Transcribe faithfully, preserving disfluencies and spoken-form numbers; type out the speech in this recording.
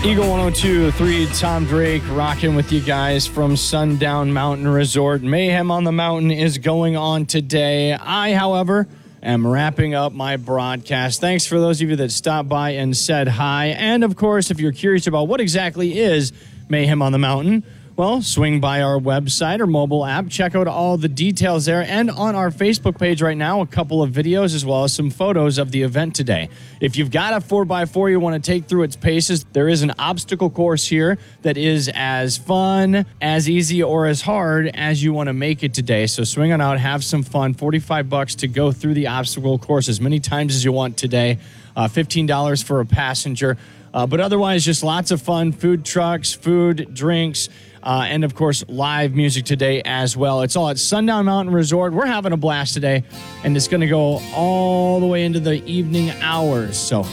Eagle one oh two point three, Tom Drake rocking with you guys from Sundown Mountain Resort. Mayhem on the Mountain is going on today. I, however, am wrapping up my broadcast. Thanks for those of you that stopped by and said hi. And, of course, if you're curious about what exactly is Mayhem on the Mountain, well, swing by our website or mobile app. Check out all the details there. And on our Facebook page right now, a couple of videos as well as some photos of the event today. If you've got a four by four you want to take through its paces, there is an obstacle course here that is as fun, as easy, or as hard as you want to make it today. So swing on out, have some fun. forty-five bucks to go through the obstacle course as many times as you want today. Uh, fifteen dollars for a passenger. Uh, but otherwise, just lots of fun. Food trucks, food, drinks, uh, and, of course, live music today as well. It's all at Sundown Mountain Resort. We're having a blast today, and it's going to go all the way into the evening hours. So